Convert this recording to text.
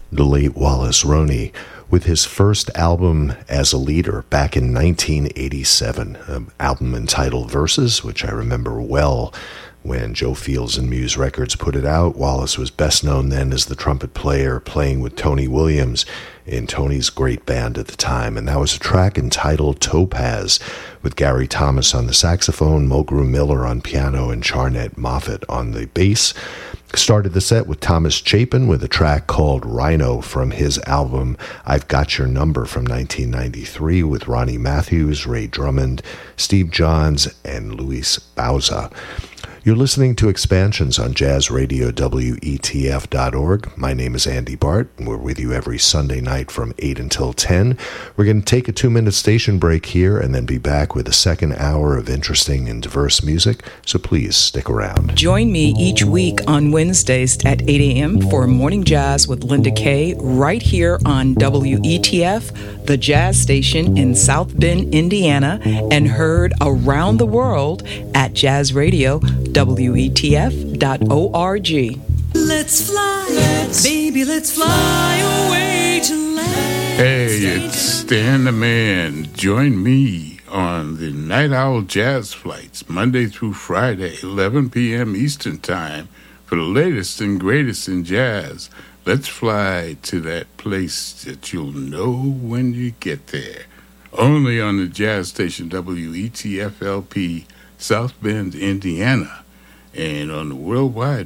the late Wallace Roney, with his first album as a leader back in 1987, an album entitled Verses, which I remember well when Joe Fields and Muse Records put it out. Wallace was best known then as the trumpet player playing with Tony Williams in Tony's great band at the time, and that was a track entitled Topaz, with Gary Thomas on the saxophone, Mulgrew Miller on piano, and Charnett Moffett on the bass. Started the set with Thomas Chapin with a track called Rhino from his album I've Got Your Number from 1993 with Ronnie Matthews, Ray Drummond, Steve Johns, and Luis Bauza. You're listening to Expansions on Jazz Radio WETF.org. My name is Andy Bart, and we're with you every Sunday night from 8 until 10. We're going to take a 2-minute station break here and then be back with a second hour of interesting and diverse music, so please stick around. Join me each week on Wednesdays at 8 a.m. for Morning Jazz with Linda Kay right here on WETF, the jazz station in South Bend, Indiana, and heard around the world at Jazz Radio WETF.org. Let's fly, baby, let's fly away to land. Hey, it's Stan the Man. Join me on the Night Owl Jazz Flights, Monday through Friday, 11 p.m. Eastern Time, for the latest and greatest in jazz. Let's fly to that place that you'll know when you get there. Only on the jazz station WETF-LP, South Bend, Indiana, and on the World Wide